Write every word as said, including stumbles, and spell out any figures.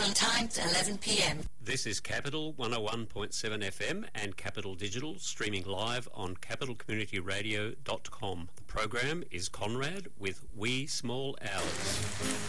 From time to eleven p m. This is Capital one oh one point seven F M and Capital Digital, streaming live on capital community radio dot com. The program is Conrad with Wee Small Hours.